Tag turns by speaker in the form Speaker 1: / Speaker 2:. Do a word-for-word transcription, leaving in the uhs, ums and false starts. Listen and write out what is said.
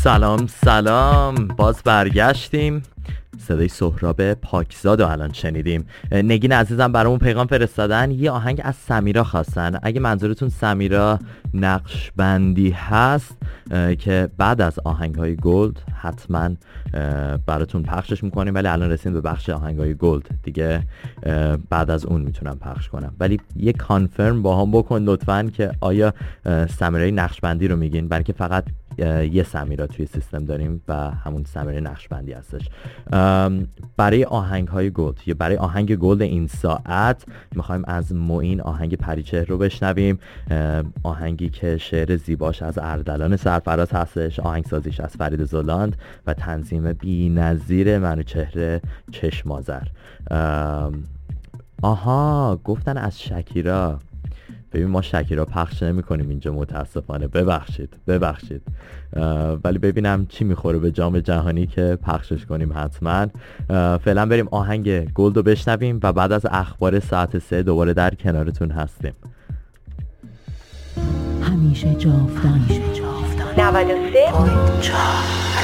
Speaker 1: سلام سلام، باز برگشتیم. صدای سهراب پاکزاد رو الان شنیدیم. نگین عزیزم برامون پیغام فرستادن، یه آهنگ از سمیرا خواستن. اگه منظورتون سمیرا نقشبندی هست که بعد از آهنگ‌های گلد حتما براتون پخشش میکنیم، ولی الان رسیدیم به بخش آهنگ‌های گلد دیگه، بعد از اون میتونم پخش کنم. ولی یه کانفرم با هم بکن لطفاً که آیا سمیرای نقشبندی رو میگین، برای که فقط یه سمیرا توی سیستم داریم و همون سمیرای نقشبندی هستش. برای آهنگ های گلد یا برای آهنگ گلد این ساعت میخوایم از معین آهنگ پریچهره رو بشنویم، آهنگی که شعر زیباش از اردلان سرفراز هستش، آهنگسازیش از فرید زلاند و تنظیم بی‌نظیر منوچهر چشم‌آذر. آها گفتن از شکیرا. ببین ما شکیرا پخش نمی کنیم اینجا متاسفانه، ببخشید ببخشید ولی ببینم چی میخوره به جام جهانی که پخشش کنیم حتما. فعلا بریم آهنگ گلد رو بشنویم و بعد از اخبار ساعت سه دوباره در کنارتون هستیم.
Speaker 2: همیشه جاودان نود و سه